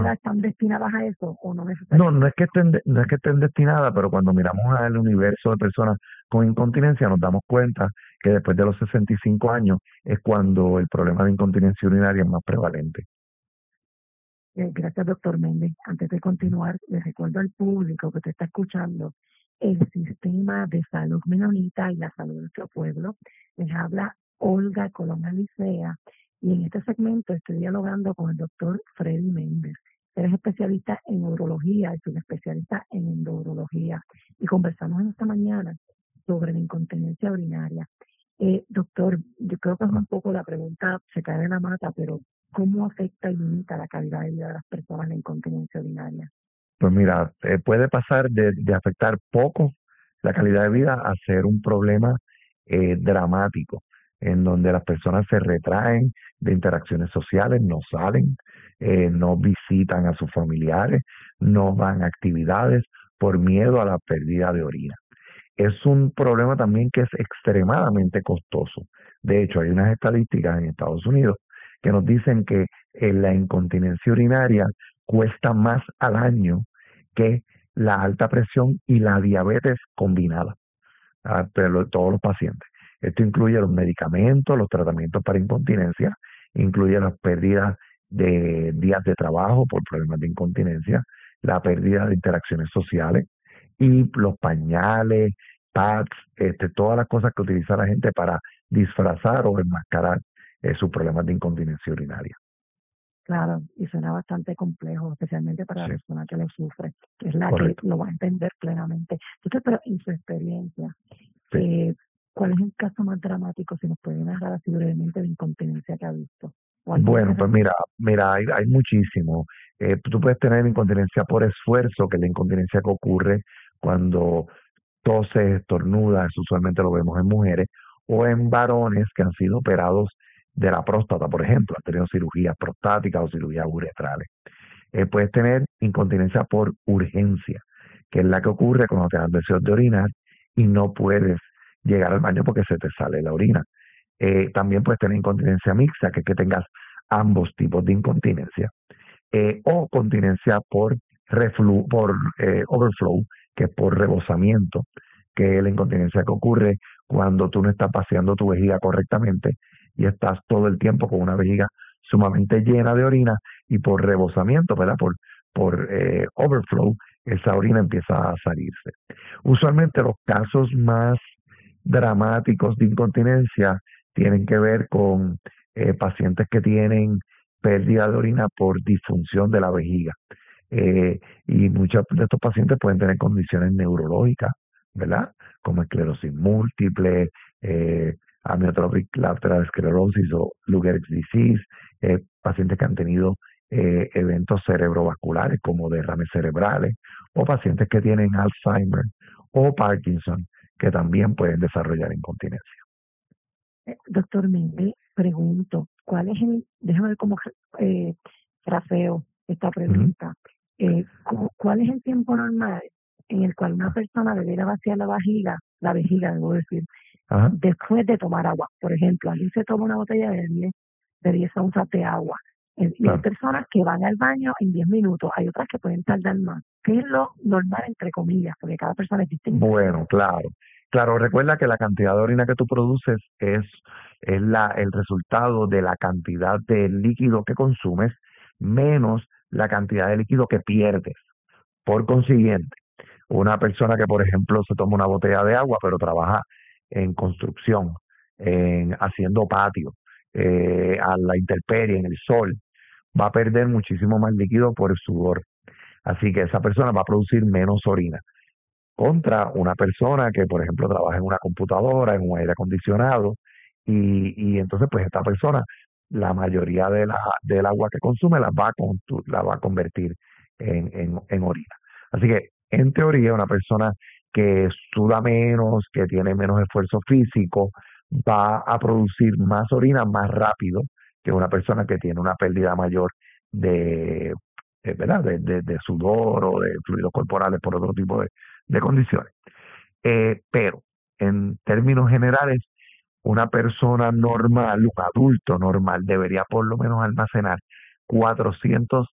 están destinadas a eso o no No, necesariamente? no es que estén destinadas, pero cuando miramos al universo de personas con incontinencia nos damos cuenta que después de los 65 años es cuando el problema de incontinencia urinaria es más prevalente. Gracias, doctor Méndez. Antes de continuar, le recuerdo al público que te está escuchando el sistema de salud menonita y la salud de nuestro pueblo. Les habla Olga Colón Alicea y en este segmento estoy dialogando con el doctor Freddy Méndez. Él es especialista en urología y soy especialista en endurología y conversamos en esta mañana sobre la incontinencia urinaria. Doctor, yo creo que es un poco la pregunta, se cae de la mata, pero ¿cómo afecta y limita la calidad de vida de las personas la incontinencia urinaria? Pues mira, puede pasar de afectar poco la calidad de vida a ser un problema dramático, en donde las personas se retraen de interacciones sociales, no salen, no visitan a sus familiares, no van a actividades por miedo a la pérdida de orina. Es un problema también que es extremadamente costoso. De hecho, hay unas estadísticas en Estados Unidos que nos dicen que la incontinencia urinaria cuesta más al año que la alta presión y la diabetes combinada, pero todos los pacientes. Esto incluye los medicamentos, los tratamientos para incontinencia, incluye las pérdidas de días de trabajo por problemas de incontinencia, la pérdida de interacciones sociales y los pañales, pads, todas las cosas que utiliza la gente para disfrazar o enmascarar sus problemas de incontinencia urinaria. Claro, y suena bastante complejo, especialmente para la Sí, persona que lo sufre, que es la que correcto. lo va a entender plenamente. Entonces, pero en su experiencia, Sí. eh, ¿cuál es el caso más dramático, si nos puede narrar así brevemente, de incontinencia que ha visto? ¿O alguno que Bueno, pues recuerde? mira, hay muchísimo. Tú puedes tener incontinencia por esfuerzo, que es la incontinencia que ocurre cuando toses, estornudas, usualmente lo vemos en mujeres, o en varones que han sido operados de la próstata, por ejemplo, han tenido cirugías prostáticas o cirugías uretrales. Puedes tener incontinencia por urgencia, que es la que ocurre cuando te dan deseos de orinar y no puedes llegar al baño porque se te sale la orina. También puedes tener incontinencia mixta, que es que tengas ambos tipos de incontinencia, o continencia por overflow, que es por rebosamiento, que es la incontinencia que ocurre cuando tú no estás vaciando tu vejiga correctamente y estás todo el tiempo con una vejiga sumamente llena de orina y por rebosamiento, ¿verdad? Por overflow, esa orina empieza a salirse. Usualmente los casos más dramáticos de incontinencia tienen que ver con pacientes que tienen pérdida de orina por disfunción de la vejiga. Eh, y muchos de estos pacientes pueden tener condiciones neurológicas, ¿verdad? Como esclerosis múltiple, amyotrophic lateral sclerosis o Lou Gehrig's disease, pacientes que han tenido eventos cerebrovasculares como derrames cerebrales, o pacientes que tienen Alzheimer o Parkinson, que también pueden desarrollar incontinencia. Doctor Méndez, pregunto, ¿cuál es déjame ver cómo eh, fraseo esta Ujú. pregunta? ¿Cuál es el tiempo normal en el cual una persona debiera vaciar la vejiga, debo decir, Ajá, después de tomar agua? Por ejemplo, alguien se toma una botella de 10 onzas de agua y hay claro. personas que van al baño en 10 minutos, hay otras que pueden tardar más. ¿Qué es lo normal, entre comillas? Porque cada persona es distinta. Bueno, claro. Claro, recuerda que la cantidad de orina que tú produces es el resultado de la cantidad de líquido que consumes menos la cantidad de líquido que pierdes. Por consiguiente, una persona que, por ejemplo, se toma una botella de agua, pero trabaja en construcción, haciendo patio, a la intemperie, en el sol, va a perder muchísimo más líquido por el sudor. Así que esa persona va a producir menos orina contra una persona que, por ejemplo, trabaja en una computadora, en un aire acondicionado, y entonces, pues esta persona, la mayoría del agua que consume la va a convertir en orina. Así que, en teoría, una persona que suda menos, que tiene menos esfuerzo físico, va a producir más orina más rápido que una persona que tiene una pérdida mayor de, ¿verdad? De sudor o de fluidos corporales por otro tipo de condiciones. Pero en términos generales, una persona normal, un adulto normal, debería por lo menos almacenar 400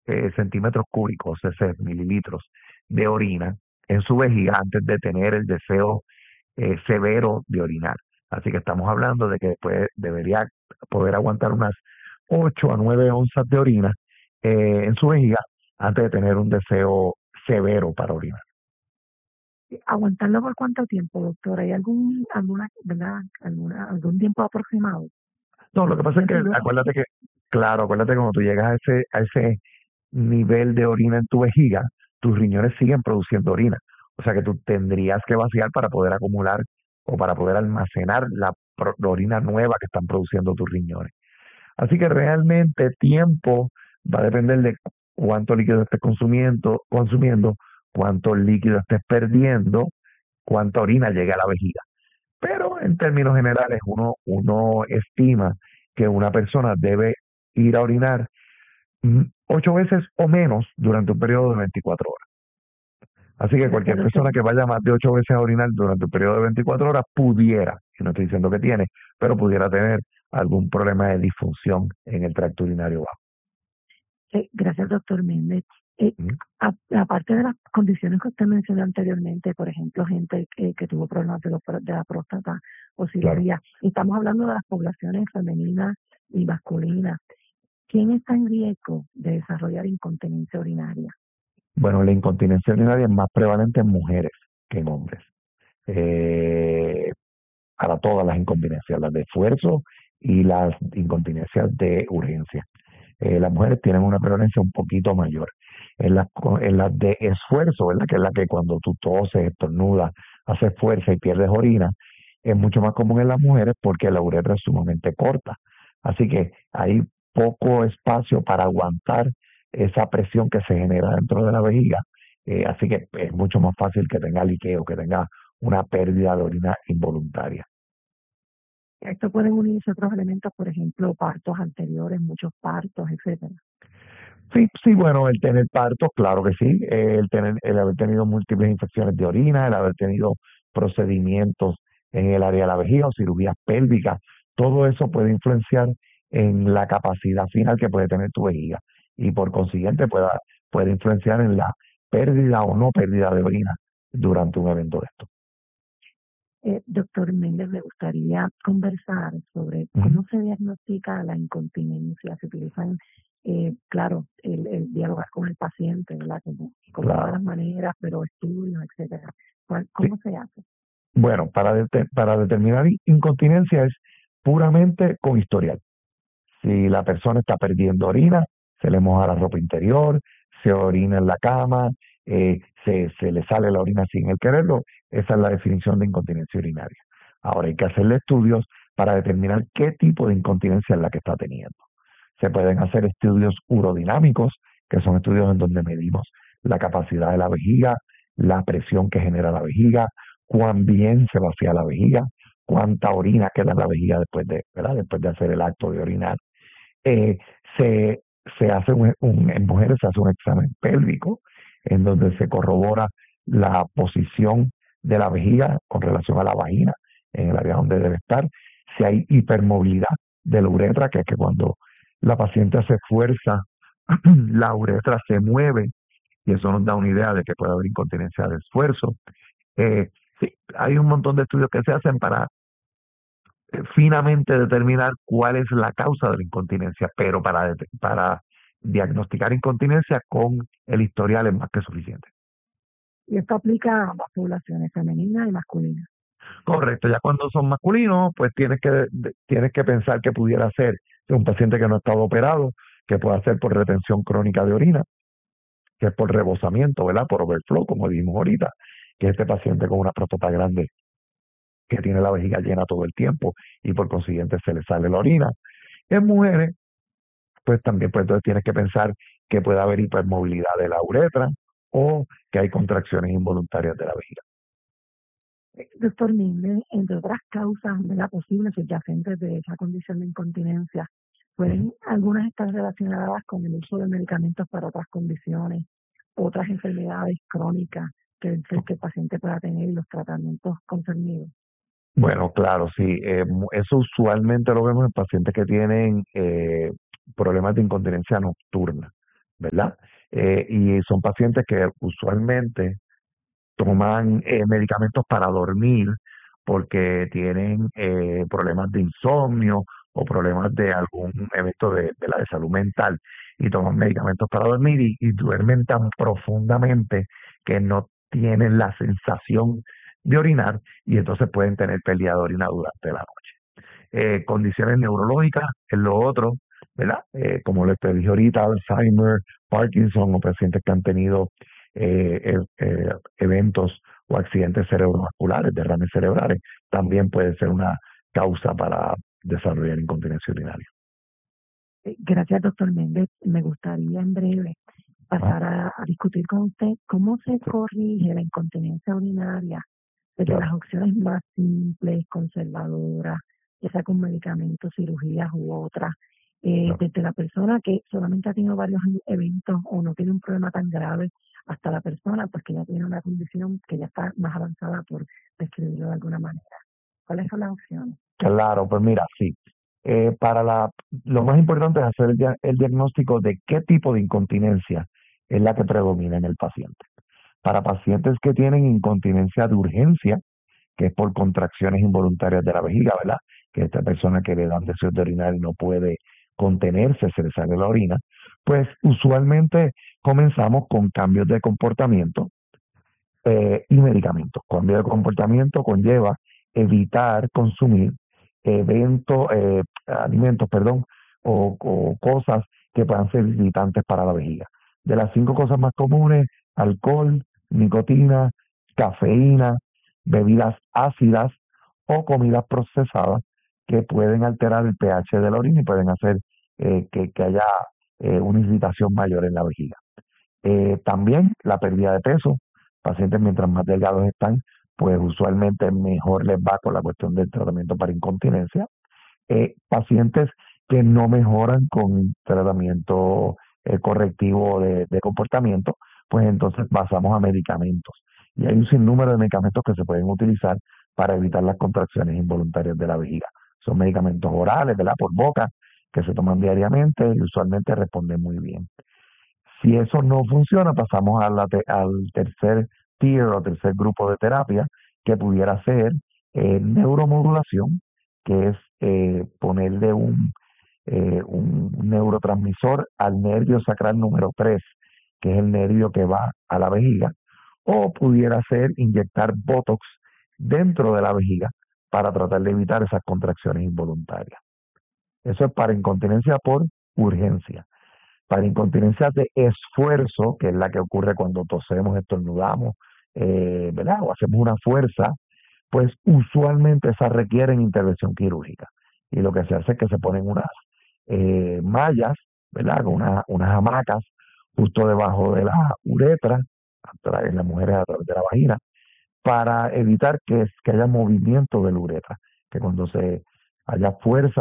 centímetros cúbicos, ese mililitros de orina en su vejiga antes de tener el deseo severo de orinar. Así que estamos hablando de que después debería poder aguantar unas 8 a 9 onzas de orina en su vejiga antes de tener un deseo severo para orinar. ¿Aguantarlo por cuánto tiempo, doctor? ¿Hay verdad, algún tiempo aproximado? No, lo que pasa es Ya que si dura acuérdate que, claro, acuérdate que cuando tú llegas a ese nivel de orina en tu vejiga, tus riñones siguen produciendo orina. O sea que tú tendrías que vaciar para poder acumular o para poder almacenar la orina nueva que están produciendo tus riñones. Así que realmente tiempo va a depender de cuánto líquido estés consumiendo, cuánto líquido estés perdiendo, cuánta orina llegue a la vejiga. Pero en términos generales, uno estima que una persona debe ir a orinar 8 veces o menos durante un periodo de 24 horas. Así que gracias, cualquier doctor. persona que vaya más de 8 veces a orinar durante un periodo de 24 horas pudiera, y no estoy diciendo que tiene, pero pudiera tener algún problema de disfunción en el tracto urinario bajo. Gracias, doctor Méndez. Eh, ¿Mm? Aparte de las condiciones que usted mencionó anteriormente, por ejemplo, gente que tuvo problemas de la próstata o Claro. cirugía, y estamos hablando de las poblaciones femeninas y masculinas, ¿quién está en riesgo de desarrollar incontinencia urinaria? Bueno, la incontinencia urinaria es más prevalente en mujeres que en hombres. Eh, para todas las incontinencias, las de esfuerzo y las incontinencias de urgencia. Las mujeres tienen una prevalencia un poquito mayor. En las de esfuerzo, ¿verdad? Que es la que cuando tú toses, estornudas, haces fuerza y pierdes orina, es mucho más común en las mujeres porque la uretra es sumamente corta. Así que hay poco espacio para aguantar esa presión que se genera dentro de la vejiga. Así que es mucho más fácil que tenga liqueo, que tenga una pérdida de orina involuntaria. Esto pueden unirse otros elementos, por ejemplo, partos anteriores, muchos partos, etcétera. Sí, sí, bueno, el tener parto, claro que sí, el haber tenido múltiples infecciones de orina, el haber tenido procedimientos en el área de la vejiga o cirugías pélvicas, todo eso puede influenciar en la capacidad final que puede tener tu vejiga y por consiguiente puede influenciar en la pérdida o no pérdida de orina durante un evento de esto. Doctor Méndez, me gustaría conversar sobre Ujú. cómo se diagnostica la incontinencia. Se utilizan, claro, el dialogar con el paciente, ¿verdad? Como una de las Claro, maneras, pero estudios, etcétera. sí. ¿Cómo se hace? Bueno, para determinar incontinencia es puramente con historial. Si la persona está perdiendo orina, se le moja la ropa interior, se orina en la cama, se le sale la orina sin el quererlo, esa es la definición de incontinencia urinaria. Ahora hay que hacerle estudios para determinar qué tipo de incontinencia es la que está teniendo. Se pueden hacer estudios urodinámicos, que son estudios en donde medimos la capacidad de la vejiga, la presión que genera la vejiga, cuán bien se vacía la vejiga, cuánta orina queda en la vejiga después de, ¿verdad? Después de hacer el acto de orinar. eh, se, se hace en mujeres se hace un examen pélvico en donde se corrobora la posición de la vejiga con relación a la vagina en el área donde debe estar. Si hay hipermovilidad de la uretra, que es que cuando la paciente hace fuerza, la uretra se mueve y eso nos da una idea de que puede haber incontinencia de esfuerzo. Sí, hay un montón de estudios que se hacen para finamente determinar cuál es la causa de la incontinencia, pero para diagnosticar incontinencia con el historial es más que suficiente. Y esto aplica a ambas poblaciones, femenina y masculina. Correcto, ya cuando son masculinos, pues tienes que pensar que pudiera ser de un paciente que no ha estado operado, que pueda ser por retención crónica de orina, que es por rebosamiento, ¿verdad? Por overflow, como dijimos ahorita, que es este paciente con una próstata grande que tiene la vejiga llena todo el tiempo y por consiguiente se le sale la orina. En mujeres, pues también pues entonces tienes que pensar que puede haber hipermovilidad de la uretra o que hay contracciones involuntarias de la vejiga. Doctor Méndez, entre otras causas, ¿verdad? Posibles subyacentes de esa condición de incontinencia, Ujú. pueden algunas estar relacionadas con el uso de medicamentos para otras condiciones, otras enfermedades crónicas que el paciente pueda tener y los tratamientos concernidos. Bueno, claro, sí. Eso usualmente lo vemos en pacientes que tienen problemas de incontinencia nocturna. ¿verdad? Y son pacientes que usualmente toman medicamentos para dormir porque tienen problemas de insomnio o problemas de algún evento de salud mental y toman medicamentos para dormir y duermen tan profundamente que no tienen la sensación de orinar y entonces pueden tener pérdida de orina durante la noche. Condiciones neurológicas es lo otro, ¿verdad? Como les te dije ahorita, Alzheimer, Parkinson o pacientes que han tenido eventos o accidentes cerebrovasculares, derrames cerebrales, también puede ser una causa para desarrollar incontinencia urinaria. Gracias, doctor Méndez. Me gustaría en breve Ah, pasar a discutir con usted cómo se corrige la incontinencia urinaria desde las claro, opciones más simples, conservadoras, ya sea con medicamentos, cirugías u otras, claro. desde la persona que solamente ha tenido varios eventos o no tiene un problema tan grave, hasta la persona pues que ya tiene una condición que ya está más avanzada, por describirlo de alguna manera. ¿Cuáles son las opciones? Claro, pues mira, sí. Lo más importante es hacer el diagnóstico de qué tipo de incontinencia es la que predomina en el paciente. Para pacientes que tienen incontinencia de urgencia, que es por contracciones involuntarias de la vejiga, ¿verdad? Que esta persona que le dan deseos de orinar y no puede contenerse, se le sale la orina, pues usualmente comenzamos con cambios de comportamiento y medicamentos. Cambio de comportamiento conlleva evitar consumir alimentos, perdón, o cosas que puedan ser irritantes para la vejiga. De las 5 cosas más comunes, alcohol, nicotina, cafeína, bebidas ácidas o comidas procesadas que pueden alterar el pH de la orina y pueden hacer que haya una irritación mayor en la vejiga. También la pérdida de peso. Pacientes mientras más delgados están, pues usualmente mejor les va con la cuestión del tratamiento para incontinencia. Pacientes que no mejoran con tratamiento correctivo de comportamiento, pues entonces pasamos a medicamentos. Y hay un sinnúmero de medicamentos que se pueden utilizar para evitar las contracciones involuntarias de la vejiga. Son medicamentos orales, ¿verdad? Por boca, que se toman diariamente y usualmente responden muy bien. Si eso no funciona, pasamos al tercer tier o tercer grupo de terapia, que pudiera ser neuromodulación, que es ponerle un neurotransmisor al nervio sacral número 3, que es el nervio que va a la vejiga, o pudiera ser inyectar Botox dentro de la vejiga para tratar de evitar esas contracciones involuntarias. Eso es para incontinencia por urgencia. Para incontinencia de esfuerzo, que es la que ocurre cuando tosemos, estornudamos, ¿verdad? O hacemos una fuerza, pues usualmente esas requieren intervención quirúrgica. Y lo que se hace es que se ponen unas mallas, ¿verdad? Con unas hamacas justo debajo de la uretra, en las mujeres a través de la vagina, para evitar que haya movimiento de la uretra, que cuando se haya fuerza,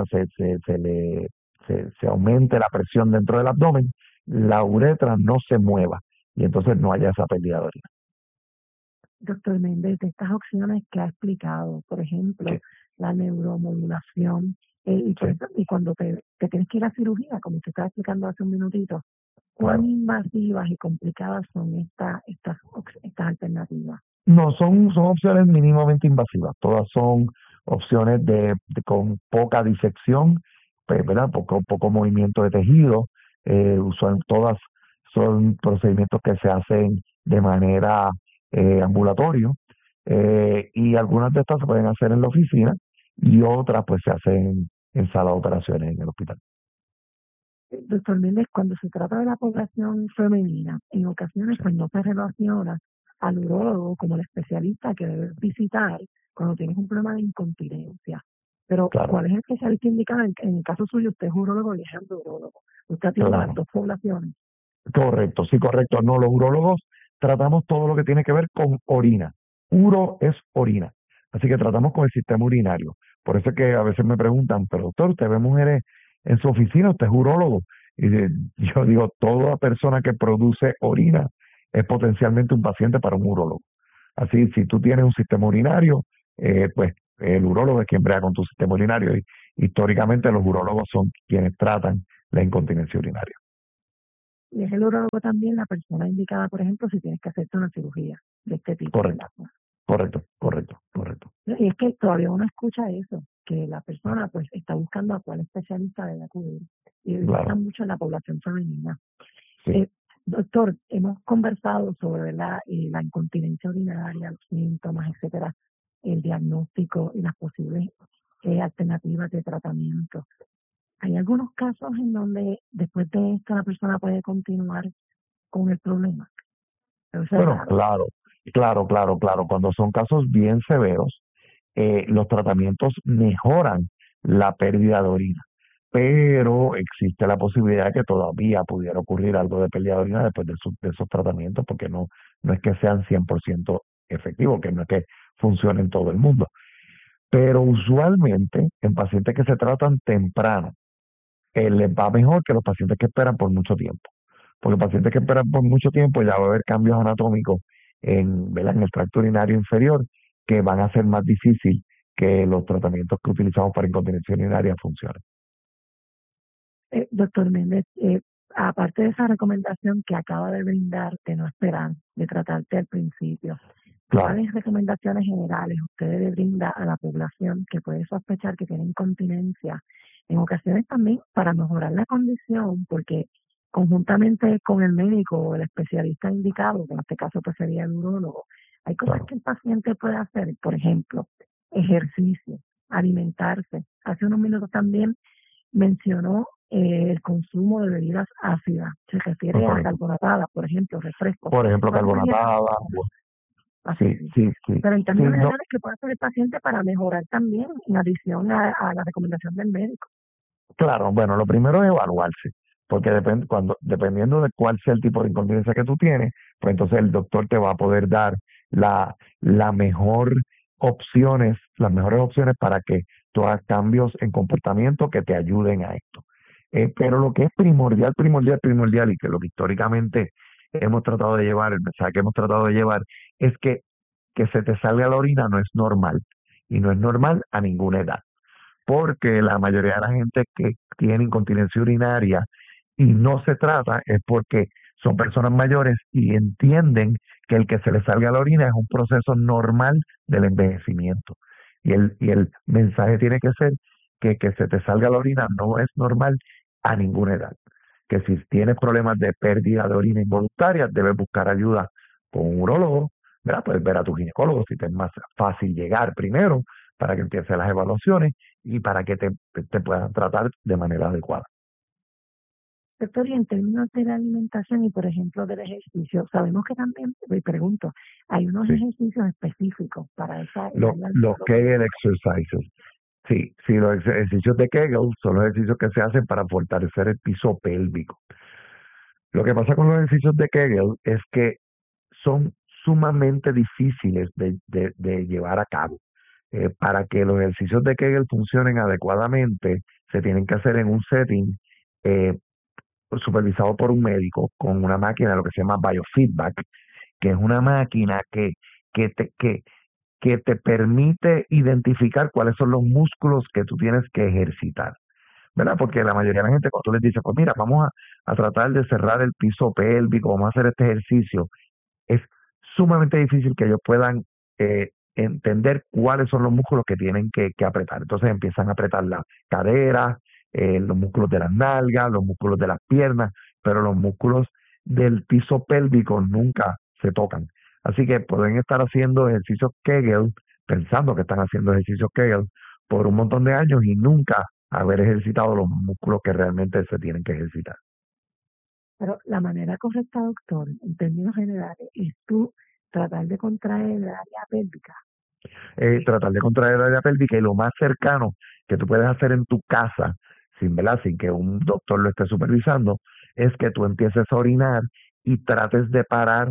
se aumente la presión dentro del abdomen, la uretra no se mueva y entonces no haya esa pérdida de orina. Doctor Méndez, de estas opciones que ha explicado, por Sí, ejemplo, la neuromodulación, sí, y cuando te tienes que ir a cirugía, como te estaba explicando hace un minutito, ¿cuán claro. invasivas y complicadas son estas alternativas? No, son opciones mínimamente invasivas, todas son opciones con poca disección, pues, ¿verdad? Poco movimiento de tejido, todas son procedimientos que se hacen de manera ambulatorio, y algunas de estas se pueden hacer en la oficina y otras pues se hacen en sala de operaciones en el hospital. Doctor Méndez, cuando se trata de la población femenina, en ocasiones Sí, pues no se relaciona al urólogo como el especialista que debes visitar cuando tienes un problema de incontinencia. Pero, claro, ¿cuál es el especialista indicado? En el caso suyo, usted es urólogo y es endorólogo. Usted atiende a las claro. dos poblaciones. Correcto, sí, correcto. No, los urólogos tratamos todo lo que tiene que ver con orina. Uro es orina. Así que tratamos con el sistema urinario. Por eso es que a veces me preguntan, pero doctor, ¿usted ve mujeres en su oficina? ¿Usted es urólogo? Y yo digo, toda persona que produce orina es potencialmente un paciente para un urólogo. Así, si tú tienes un sistema urinario, pues el urólogo es quien brega con tu sistema urinario. Y históricamente los urólogos son quienes tratan la incontinencia urinaria. Y es el urólogo también la persona indicada, por ejemplo, si tienes que hacerte una cirugía de este tipo, Correcto, ¿verdad? correcto. Y es que todavía uno escucha eso, que la persona pues está buscando a cuál especialista debe acudir. Y pasa Claro, mucho en la población femenina. sí. Eh, Doctor, hemos conversado sobre, ¿verdad? La incontinencia urinaria, los síntomas, etcétera, el diagnóstico y las posibles alternativas de tratamiento. Hay algunos casos en donde después de esto la persona puede continuar con el problema, pero eso es Bueno, raro. claro. Cuando son casos bien severos, los tratamientos mejoran la pérdida de orina, pero existe la posibilidad de que todavía pudiera ocurrir algo de pérdida de orina después de esos tratamientos, porque no es que sean 100% efectivos, que no es que funcionen en todo el mundo. Pero usualmente en pacientes que se tratan temprano, les va mejor que los pacientes que esperan por mucho tiempo. Porque pacientes que esperan por mucho tiempo ya va a haber cambios anatómicos ¿verdad? En el tracto urinario inferior que van a hacer más difícil que los tratamientos que utilizamos para incontinencia urinaria funcionen. Doctor Méndez, aparte de esa recomendación que acaba de brindar de no esperar, de tratarte al principio, Claro, ¿cuáles recomendaciones generales usted le brinda a la población que puede sospechar que tiene incontinencia? En ocasiones también para mejorar la condición, porque conjuntamente con el médico o el especialista indicado, que en este caso pues sería el urólogo, hay cosas claro, que el paciente puede hacer, por ejemplo, ejercicio, alimentarse. Hace unos minutos también mencionó el consumo de bebidas ácidas, se es refiere a correcto. carbonatadas, por ejemplo, refrescos. Por ejemplo, ¿Cuáles serían carbonatada, así? sí, sí, sí. Pero en Sí, términos no, generales, ¿qué puede hacer el paciente para mejorar también, en adición a la recomendación del médico? claro, bueno, lo primero es evaluarse, porque dependiendo de cuál sea el tipo de incontinencia que tú tienes, pues entonces el doctor te va a poder dar la mejor las mejores opciones para que tú hagas cambios en comportamiento que te ayuden a esto. Pero lo que es primordial, y que lo que históricamente hemos tratado de llevar, el mensaje que hemos tratado de llevar, es que se te salga la orina no es normal, y no es normal a ninguna edad porque la mayoría de la gente que tiene incontinencia urinaria y no se trata es porque son personas mayores y entienden que el que se les salga la orina es un proceso normal del envejecimiento. Y el mensaje tiene que ser que se te salga la orina no es normal a ninguna edad. Que si tienes problemas de pérdida de orina involuntaria, debes buscar ayuda con un urólogo, ¿verdad? Puedes ver a tu ginecólogo si te es más fácil llegar primero para que empiece las evaluaciones y para que te puedan tratar de manera adecuada. Doctor, y en términos de la alimentación y, por ejemplo, del ejercicio, sabemos que también, me pregunto, hay unos Sí, ejercicios específicos para esa área del los cuerpo. Kegel exercises. Sí, los ejercicios de Kegel son los ejercicios que se hacen para fortalecer el piso pélvico. Lo que pasa con los ejercicios de Kegel es que son sumamente difíciles de llevar a cabo. Para que los ejercicios de Kegel funcionen adecuadamente, se tienen que hacer en un setting eh, supervisado por un médico con una máquina, lo que se llama biofeedback, que es una máquina que te, que, que te permite identificar cuáles son los músculos que tú tienes que ejercitar, ¿verdad? Porque la mayoría de la gente cuando tú les dices, pues mira, vamos a tratar de cerrar el piso pélvico, vamos a hacer este ejercicio, es sumamente difícil que ellos puedan entender cuáles son los músculos que tienen que apretar. Entonces empiezan a apretar la cadera, los músculos de las nalgas, los músculos de las piernas, pero los músculos del piso pélvico nunca se tocan. Así que pueden estar haciendo ejercicios Kegel, pensando que están haciendo ejercicios Kegel por un montón de años y nunca haber ejercitado los músculos que realmente se tienen que ejercitar. Pero la manera correcta, doctor, en términos generales, es tú tratar de contraer el área pélvica. Tratar de contraer la área pélvica y lo más cercano que tú puedes hacer en tu casa, ¿verdad? Sin que un doctor lo esté supervisando, es que tú empieces a orinar y trates de parar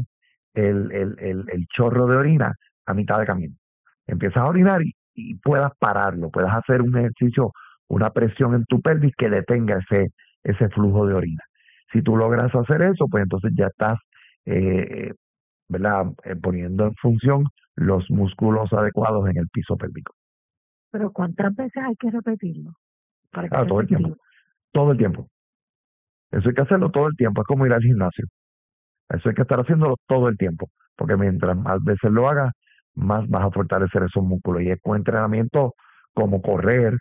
el chorro de orina a mitad de camino. Empiezas a orinar y puedas pararlo, puedas hacer un ejercicio, una presión en tu pelvis que detenga ese flujo de orina. Si tú logras hacer eso, pues entonces ya estás eh, ¿verdad? Poniendo en función los músculos adecuados en el piso pélvico. Pero ¿cuántas veces hay que repetirlo para que Ah, sea todo el tiempo, efectivo? todo el tiempo. Eso hay que hacerlo todo el tiempo, es como ir al gimnasio. Eso hay que estar haciéndolo todo el tiempo, porque mientras más veces lo hagas, más vas a fortalecer esos músculos. Y es con entrenamiento como correr,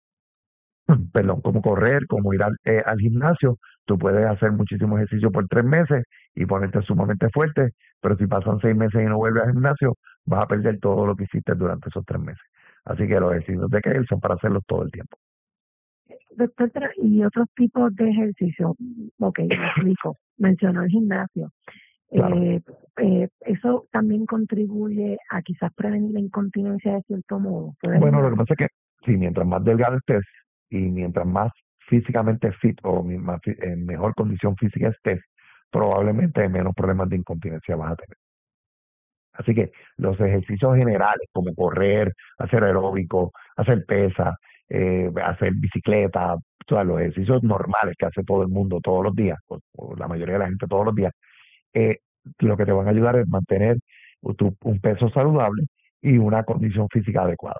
perdón, como correr, como ir al gimnasio. Tú puedes hacer muchísimo ejercicio por 3 meses y ponerte sumamente fuerte, pero si pasan 6 meses y no vuelves al gimnasio, vas a perder todo lo que hiciste durante esos 3 meses. Así que los ejercicios de Kegel son para hacerlos todo el tiempo. Doctor, y otros tipos de ejercicio. Ok, me explico. Mencionó el gimnasio. Claro. Eh, eso también contribuye a quizás prevenir la incontinencia de cierto modo. ¿Puede Bueno, lo ayudar? que pasa es que sí, mientras más delgado estés y mientras más físicamente fit o en mejor condición física estés, probablemente menos problemas de incontinencia vas a tener. Así que los ejercicios generales, como correr, hacer aeróbico, hacer pesa, hacer bicicleta, los ejercicios normales que hace todo el mundo todos los días, o la mayoría de la gente todos los días, eh, lo que te van a ayudar es mantener un peso saludable y una condición física adecuada.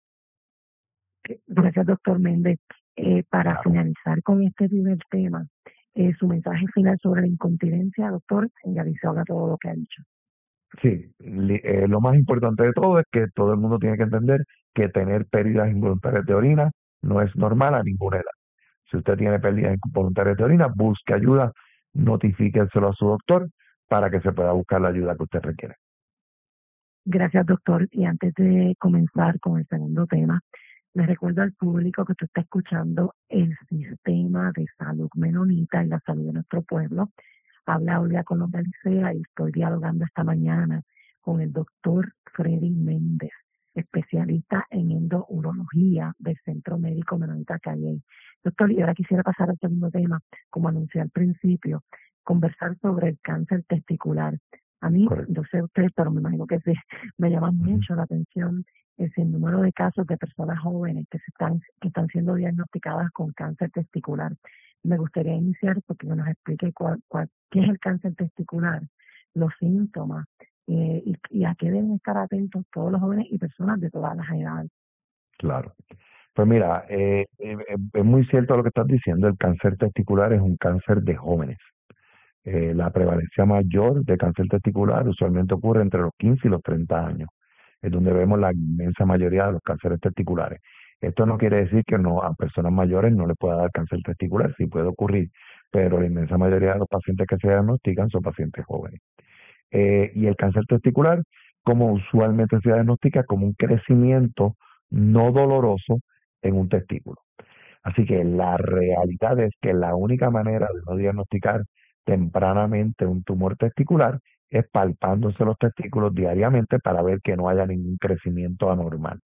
Gracias, doctor Méndez. Para Claro. finalizar con este primer tema, su mensaje final sobre la incontinencia, doctor, y adicional a todo lo que ha dicho. Sí, lo más importante de todo es que todo el mundo tiene que entender que tener pérdidas involuntarias de orina no es normal a ninguna edad. Si usted tiene pérdidas involuntarias de orina, busque ayuda, notifíquenselo a su doctor para que se pueda buscar la ayuda que usted requiere. Gracias, doctor. Y antes de comenzar con el segundo tema, les recuerdo al público que usted está escuchando el sistema de salud menonita y la salud de nuestro pueblo. Habla Olga Colón Licea y estoy dialogando esta mañana con el doctor Freddy Méndez, especialista en endourología del Centro Médico Menonita Calle. Doctor, y ahora quisiera pasar al segundo tema, como anuncié al principio, conversar sobre el cáncer testicular. A mí, Correcto. yo sé usted, pero me imagino que sí, me llama Ujú. mucho la atención el sinnúmero de casos de personas jóvenes que están siendo diagnosticadas con cáncer testicular. Me gustaría iniciar porque nos explique qué es el cáncer testicular, los síntomas y a qué deben estar atentos todos los jóvenes y personas de todas las edades. Claro. Pues mira, es muy cierto lo que estás diciendo. El cáncer testicular es un cáncer de jóvenes. La prevalencia mayor de cáncer testicular usualmente ocurre entre los 15 y los 30 años. Es donde vemos la inmensa mayoría de los cánceres testiculares. Esto no quiere decir que no a personas mayores no les pueda dar cáncer testicular, sí puede ocurrir, pero la inmensa mayoría de los pacientes que se diagnostican son pacientes jóvenes. Y el cáncer testicular, como usualmente se diagnostica como un crecimiento no doloroso en un testículo. Así que la realidad es que la única manera de no diagnosticar tempranamente un tumor testicular es palpándose los testículos diariamente para ver que no haya ningún crecimiento anormal.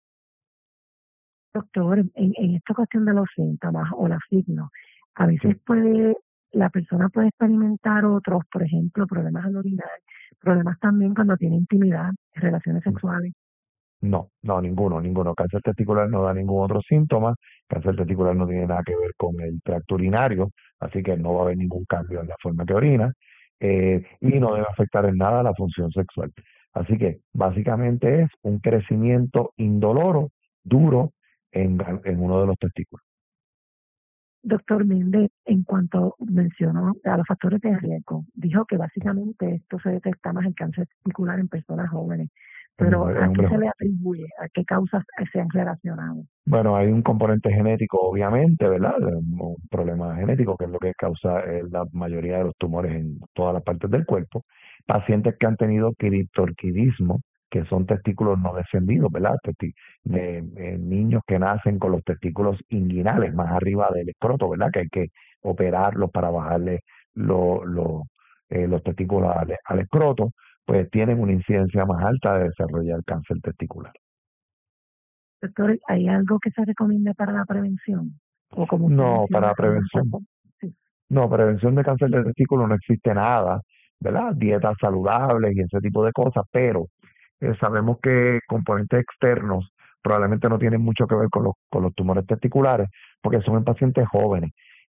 Doctor, en esta cuestión de los síntomas o los signos, a veces Sí. la persona puede experimentar otros, por ejemplo, problemas al orinar, problemas también cuando tiene intimidad, relaciones sexuales. No, no, ninguno, ninguno. Cáncer testicular no da ningún otro síntoma. Cáncer testicular no tiene nada que ver con el tracto urinario, así que no va a haber ningún cambio en la forma que orina y no debe afectar en nada la función sexual. Así que básicamente es un crecimiento indoloro, duro en uno de los testículos. Doctor Méndez, en cuanto mencionó a los factores de riesgo, dijo que básicamente esto se detecta más el cáncer testicular en personas jóvenes, pero En ¿a qué hombres se le jóvenes. atribuye? ¿A qué causas se han relacionado? Bueno, hay un componente genético, obviamente, ¿verdad? Un problema genético, que es lo que causa la mayoría de los tumores en todas las partes del cuerpo. Pacientes que han tenido criptorquidismo, que son testículos no descendidos, ¿verdad? Niños que nacen con los testículos inguinales más arriba del escroto, ¿verdad? Que hay que operarlos para bajarle lo- lo- los testículos al escroto, pues tienen una incidencia más alta de desarrollar cáncer testicular. Doctor, ¿hay algo que se recomienda para la prevención? O como usted No, menciona, para salud del prevención. cuerpo. Sí. No, prevención de cáncer de testículo no existe nada, ¿verdad? Dietas saludables y ese tipo de cosas, pero sabemos que componentes externos probablemente no tienen mucho que ver con los tumores testiculares, porque son en pacientes jóvenes.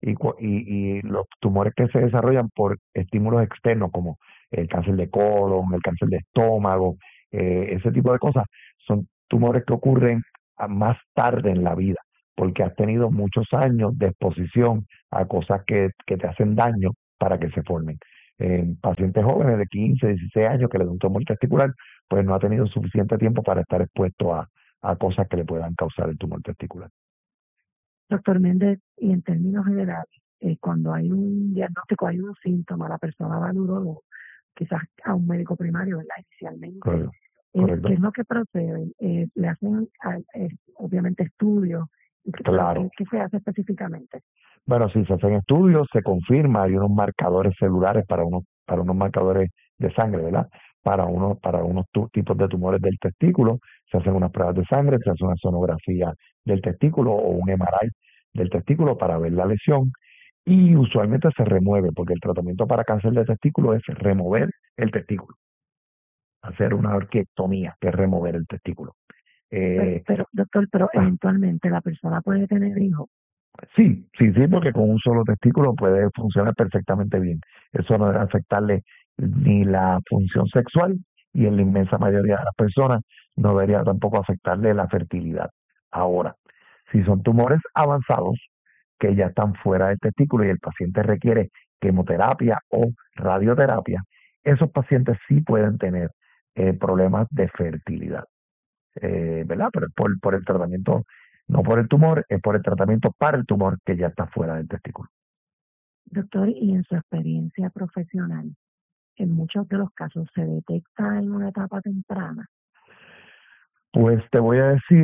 Y los tumores que se desarrollan por estímulos externos, como el cáncer de colon, el cáncer de estómago, ese tipo de cosas, son tumores que ocurren más tarde en la vida. porque has tenido muchos años de exposición a cosas que te hacen daño para que se formen. En pacientes jóvenes de 15, 16 años que le da un tumor testicular, pues no ha tenido suficiente tiempo para estar expuesto a cosas que le puedan causar el tumor testicular. Doctor Méndez, y en términos generales, cuando hay un diagnóstico, hay un síntoma, la persona va al urólogo, quizás a un médico primario, ¿verdad? Inicialmente. Correcto. Correcto. ¿Qué es lo que procede? ¿Le hacen, obviamente, estudios? Claro. ¿Qué se hace específicamente? Bueno, si se hacen estudios, se confirma, hay unos marcadores celulares para unos marcadores de sangre, ¿verdad? Para unos tipos de tumores del testículo, se hacen unas pruebas de sangre, se hace una sonografía del testículo o un MRI del testículo para ver la lesión y usualmente se remueve, porque el tratamiento para cáncer de testículo es remover el testículo, hacer una orquiectomía, que es remover el testículo. Doctor, eventualmente la persona puede tener hijos. Sí, porque con un solo testículo puede funcionar perfectamente bien. Eso no debe afectarle ni la función sexual y en la inmensa mayoría de las personas no debería tampoco afectarle la fertilidad. Ahora, si son tumores avanzados que ya están fuera del testículo y el paciente requiere quimioterapia o radioterapia, esos pacientes sí pueden tener problemas de fertilidad. ¿Verdad? Pero por el tratamiento, no por el tumor, es por el tratamiento para el tumor que ya está fuera del testículo. Doctor, y en su experiencia profesional, en muchos de los casos se detecta en una etapa temprana. Pues te voy a decir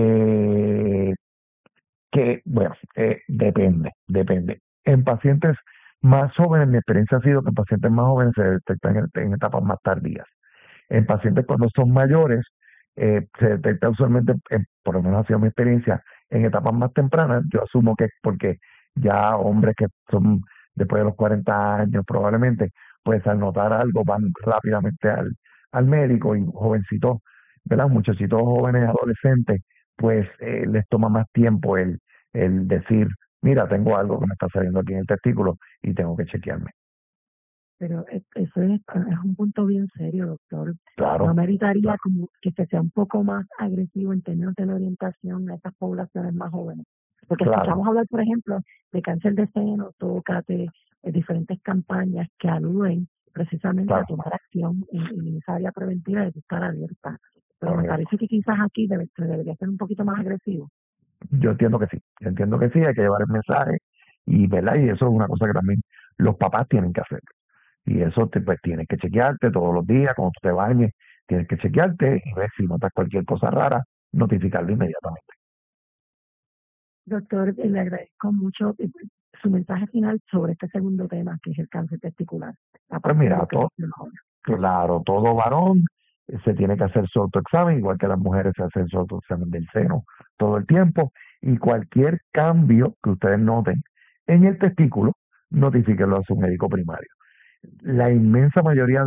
bueno, depende. En pacientes más jóvenes, mi experiencia ha sido que en pacientes más jóvenes se detectan en etapas más tardías. En pacientes cuando son mayores, se detecta usualmente, por lo menos ha sido mi experiencia, en etapas más tempranas. Yo asumo que es porque ya hombres que son después de los 40 años probablemente, pues al notar algo van rápidamente al médico y jovencitos, ¿verdad? Muchachitos jóvenes, adolescentes, pues les toma más tiempo el decir, mira, tengo algo que me está saliendo aquí en el testículo y tengo que chequearme. Pero eso es un punto bien serio, doctor. Claro, ¿No meritaría claro. como que se sea un poco más agresivo en términos de la orientación a estas poblaciones más jóvenes? Porque Claro, escuchamos hablar, por ejemplo, de cáncer de seno, tócate, diferentes campañas que aluden precisamente a claro, tomar acción en esa área preventiva de estar abierta. Pero me correcto. parece que quizás aquí se debería ser un poquito más agresivo. Yo entiendo que sí, hay que llevar el mensaje y, ¿verdad? Y eso es una cosa que también los papás tienen que hacer. Y eso pues tienes que chequearte todos los días, cuando tú te bañes, tienes que chequearte y ver si notas cualquier cosa rara, notificarlo inmediatamente. Doctor, le agradezco mucho su mensaje final sobre este segundo tema, que es el cáncer testicular, Pues aparte de mira, lo que mencionó ahora. claro, todo varón se tiene que hacer su autoexamen, igual que las mujeres se hacen su autoexamen del seno todo el tiempo, y cualquier cambio que ustedes noten en el testículo, notifíquenlo a su médico primario. La inmensa mayoría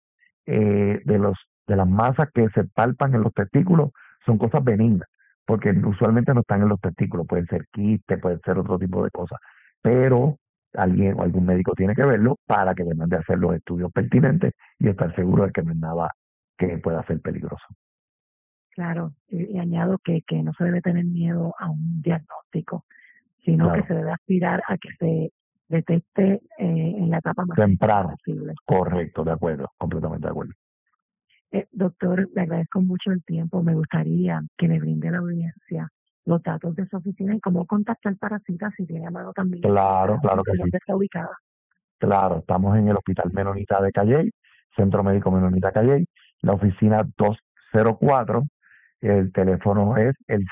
de las masas que se palpan en los testículos son cosas benignas, porque usualmente no están en los testículos, pueden ser quistes, pueden ser otro tipo de cosas, pero alguien o algún médico tiene que verlo para que le mande a hacer los estudios pertinentes y estar seguro de que no es nada que pueda ser peligroso. Claro, y añado que no se debe tener miedo a un diagnóstico, sino que Claro, se debe aspirar a que se detecte en la etapa más temprana temprano, posible. correcto, de acuerdo, completamente de acuerdo. Doctor, le agradezco mucho el tiempo. Me gustaría que le brinde a la audiencia los datos de su oficina y cómo contactar para citas si tiene a mano también el Claro, teléfono claro que y sí. dónde está ubicada. Claro, estamos en el Hospital Menonita de Calley, Centro Médico Menonita Calley, la oficina 204, el teléfono es el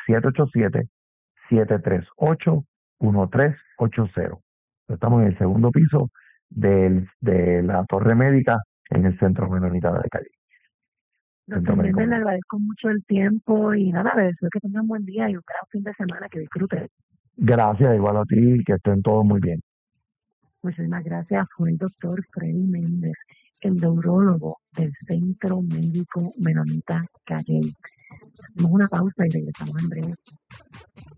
787-738-1380. Estamos en el segundo piso de la Torre Médica en el Centro Menonita de Calley, Centro Doctor Médico Méndez, le Menonita. agradezco mucho el tiempo y nada, le deseo que tenga un buen día y un gran fin de semana, que disfrute. Gracias, igual a ti, que estén todos muy bien. Muchísimas gracias. Fue el doctor Freddy Méndez, el neurólogo del Centro Médico Menonita Calle. Hacemos una pausa y regresamos en breve.